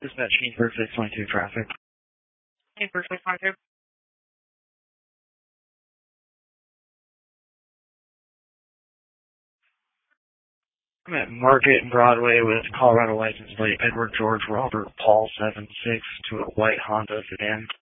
Dispatch Kingsburg 622 traffic. Kingsburg 622. I'm at Market and Broadway with Colorado license plate Edward George Robert Paul 76 to a white Honda sedan.